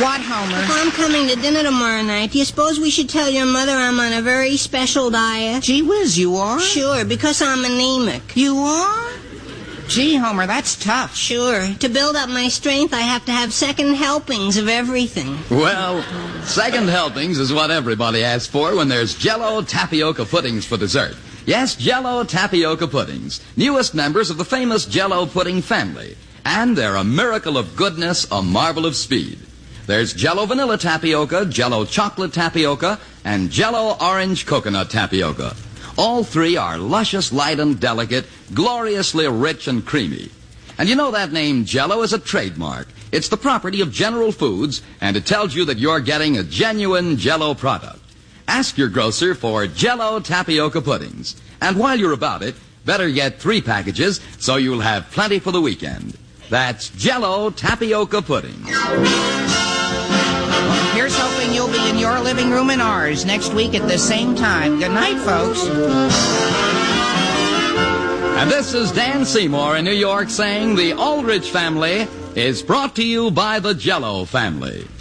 What, Homer? If I'm coming to dinner tomorrow night, do you suppose we should tell your mother I'm on a very special diet? Gee whiz, you are? Sure, because I'm anemic. You are? Gee, Homer, that's tough. Sure. To build up my strength, I have to have second helpings of everything. Well, second helpings is what everybody asks for when there's Jell-O tapioca puddings for dessert. Yes, Jell-O tapioca puddings, newest members of the famous Jell-O pudding family. And they're a miracle of goodness, a marvel of speed. There's Jell-O vanilla tapioca, Jell-O chocolate tapioca, and Jell-O orange coconut tapioca. All three are luscious, light, and delicate, gloriously rich and creamy. And you know that name Jell-O is a trademark. It's the property of General Foods, and it tells you that you're getting a genuine Jell-O product. Ask your grocer for Jell-O tapioca puddings. And while you're about it, better get 3 packages so you'll have plenty for the weekend. That's Jell-O tapioca puddings. Here's hoping you'll be in your living room and ours next week at the same time. Good night, folks. And this is Dan Seymour in New York saying the Aldrich family is brought to you by the Jell-O family.